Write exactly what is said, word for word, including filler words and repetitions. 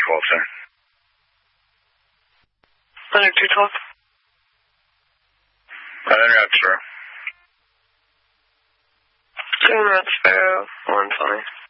twelve, sir. Leonard two twelve. Leonard Route Sparrow. Leonard Route Sparrow, one twenty.